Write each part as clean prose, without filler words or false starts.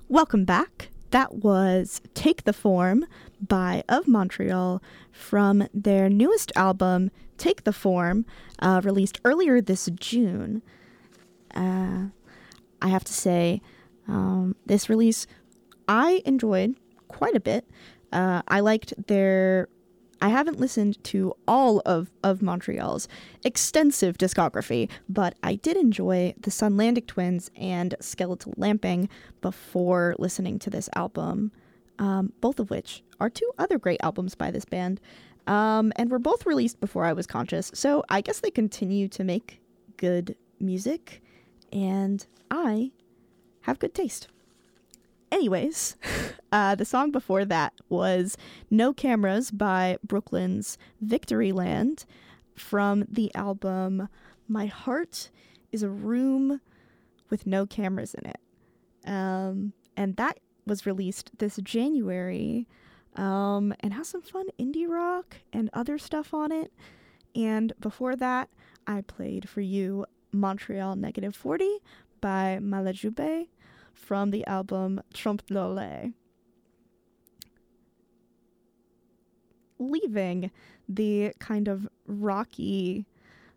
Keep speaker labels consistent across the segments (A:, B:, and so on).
A: Welcome back. That was Take the Form by Of Montreal from their newest album, Take the Form, released earlier this June. I have to say, this release I enjoyed quite a bit. I liked I haven't listened to all of Montreal's extensive discography, but I did enjoy the Sunlandic Twins and Skeletal Lamping before listening to this album, both of which are two other great albums by this band, and were both released before I was conscious, so I guess they continue to make good music, and I have good taste. Anyways, the song before that was No Cameras by Brooklyn's Victoryland from the album My Heart is a Room with No Cameras in It. And that was released this January and has some fun indie rock and other stuff on it. And before that, I played for you Montreal -40 by Malajube from the album Trompe l'Oeil. Leaving the kind of rocky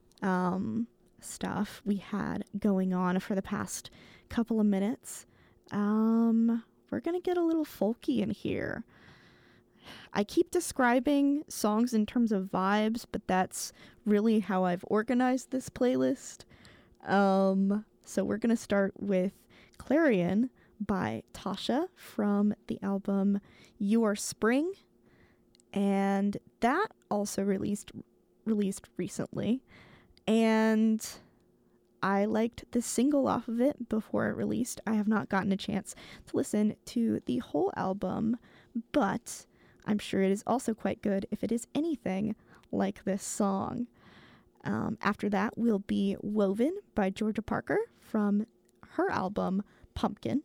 A: stuff we had going on for the past couple of minutes, we're gonna get a little folky in here. I keep describing songs in terms of vibes, but that's really how I've organized this playlist. So we're gonna start with Clarion by Tasha from the album You Are Spring, and that also released recently, and I liked the single off of it before it released. I have not gotten a chance to listen to the whole album, but I'm sure it is also quite good if it is anything like this song. After that will be Woven by Georgia Parker from her album Pumpkin.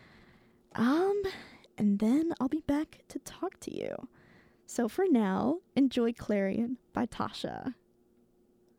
A: And then I'll be back to talk to you. So for now, enjoy Clarion by Tasha.